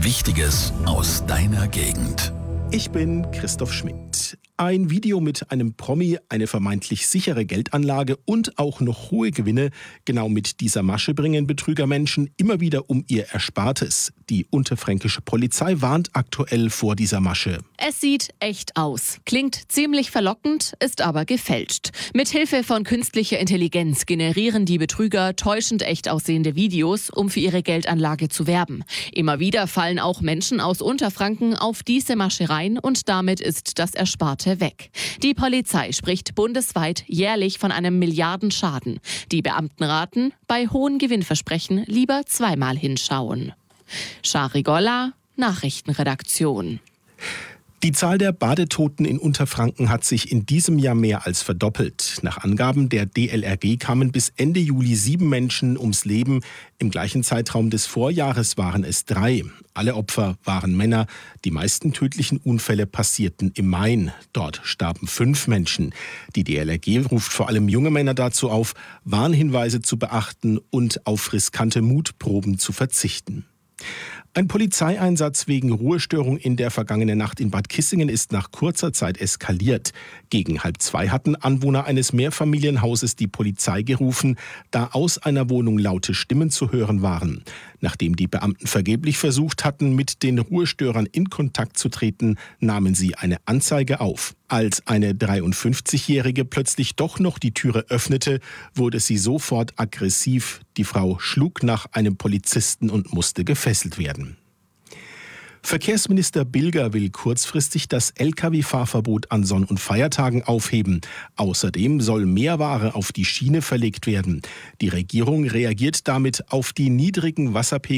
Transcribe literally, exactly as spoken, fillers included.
Wichtiges aus deiner Gegend. Ich bin Christoph Schmidt. Ein Video mit einem Promi, eine vermeintlich sichere Geldanlage und auch noch hohe Gewinne. Genau mit dieser Masche bringen Betrüger Menschen immer wieder um ihr Erspartes. Die unterfränkische Polizei warnt aktuell vor dieser Masche. Es sieht echt aus, klingt ziemlich verlockend, ist aber gefälscht. Mithilfe von künstlicher Intelligenz generieren die Betrüger täuschend echt aussehende Videos, um für ihre Geldanlage zu werben. Immer wieder fallen auch Menschen aus Unterfranken auf diese Masche rein und damit ist das Ersparte weg. Die Polizei spricht bundesweit jährlich von einem Milliardenschaden. Die Beamten raten, bei hohen Gewinnversprechen lieber zweimal hinschauen. Shari Golla, Nachrichtenredaktion. Die Zahl der Badetoten in Unterfranken hat sich in diesem Jahr mehr als verdoppelt. Nach Angaben der D L R G kamen bis Ende Juli sieben Menschen ums Leben. Im gleichen Zeitraum des Vorjahres waren es drei. Alle Opfer waren Männer. Die meisten tödlichen Unfälle passierten im Main. Dort starben fünf Menschen. Die D L R G ruft vor allem junge Männer dazu auf, Warnhinweise zu beachten und auf riskante Mutproben zu verzichten. Ein Polizeieinsatz wegen Ruhestörung in der vergangenen Nacht in Bad Kissingen ist nach kurzer Zeit eskaliert. Gegen halb zwei hatten Anwohner eines Mehrfamilienhauses die Polizei gerufen, da aus einer Wohnung laute Stimmen zu hören waren. Nachdem die Beamten vergeblich versucht hatten, mit den Ruhestörern in Kontakt zu treten, nahmen sie eine Anzeige auf. Als eine dreiundfünfzigjährige plötzlich doch noch die Türe öffnete, wurde sie sofort aggressiv. Die Frau schlug nach einem Polizisten und musste gefesselt werden. Verkehrsminister Bilger will kurzfristig das L K W-Fahrverbot an Sonn- und Feiertagen aufheben. Außerdem soll mehr Ware auf die Schiene verlegt werden. Die Regierung reagiert damit auf die niedrigen Wasserpegel